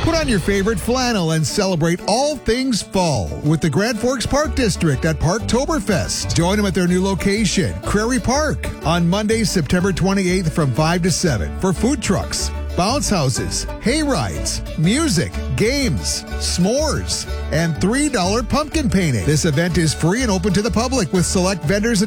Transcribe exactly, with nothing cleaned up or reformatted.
Put on your favorite flannel and celebrate all things fall with the Grand Forks Park District at Parktoberfest. Join them at their new location, Prairie Park, on Monday, September twenty-eighth from five to seven for food trucks, bounce houses, hay rides, music, games, s'mores, and three dollar pumpkin painting. This event is free and open to the public with select vendors and